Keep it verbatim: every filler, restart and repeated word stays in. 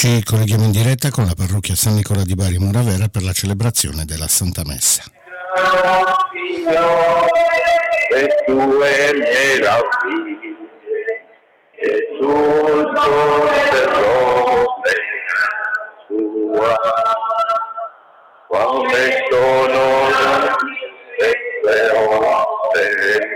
Ci colleghiamo in diretta con la parrocchia San Nicola di Bari Muravera per la celebrazione della Santa Messa. E tu è meraviglia, e tutto per sua, come sono le opere